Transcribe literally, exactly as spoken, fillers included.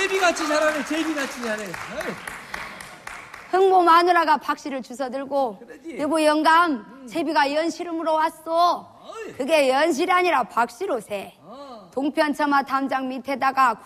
제비같이 잘하네. 제비같이 잘해. 어이. 흥모 마누라가 박씨를 주워들고 그러지. 여보 영감 음. 제비가 연시름으로 왔어. 어이. 그게 연실이 아니라 박씨로세. 어. 동편처마 담장 밑에다가